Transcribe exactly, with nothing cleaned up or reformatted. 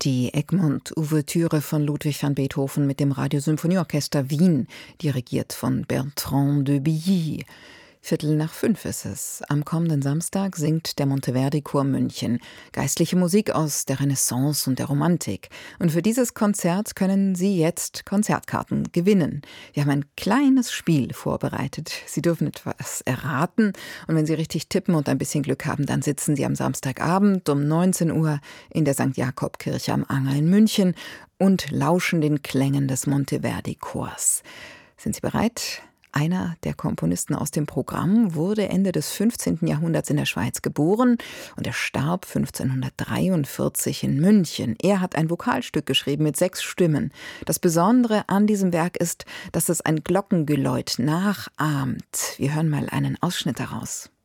Die Egmont-Ouvertüre von Ludwig van Beethoven mit dem Radiosymphonieorchester Wien, dirigiert von Bertrand de Billy. Viertel nach fünf ist es. Am kommenden Samstag singt der Monteverdi-Chor München geistliche Musik aus der Renaissance und der Romantik. Und für dieses Konzert können Sie jetzt Konzertkarten gewinnen. Wir haben ein kleines Spiel vorbereitet. Sie dürfen etwas erraten. Und wenn Sie richtig tippen und ein bisschen Glück haben, dann sitzen Sie am Samstagabend um neunzehn Uhr in der Sankt Jakob-Kirche am Anger in München und lauschen den Klängen des Monteverdi-Chors. Sind Sie bereit? Einer der Komponisten aus dem Programm wurde Ende des fünfzehnten Jahrhunderts in der Schweiz geboren und er starb fünfzehnhundertdreiundvierzig in München. Er hat ein Vokalstück geschrieben mit sechs Stimmen. Das Besondere an diesem Werk ist, dass es ein Glockengeläut nachahmt. Wir hören mal einen Ausschnitt daraus.